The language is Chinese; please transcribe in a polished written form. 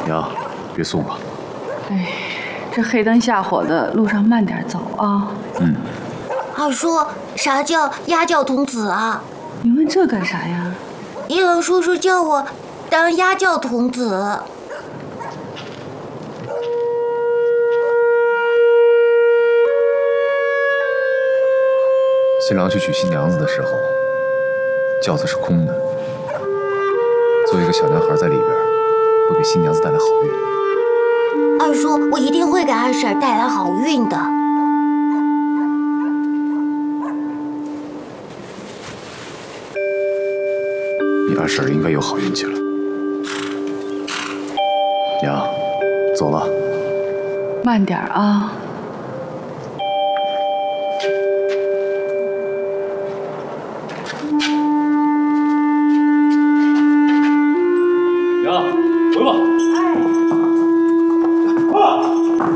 娘，别送了。 哎，这黑灯瞎火的，路上慢点走啊。 嗯。 二叔，啥叫鸭教童子啊？ 你问这干啥呀？ 一郎叔叔叫我当鸭教童子。 新郎去娶新娘子的时候，轿子是空的，做一个小男孩在里边，会给新娘子带来好运。 二叔，我一定会给二婶带来好运的。 你二婶应该有好运气了。娘，走了。 慢点啊。 娘，回吧。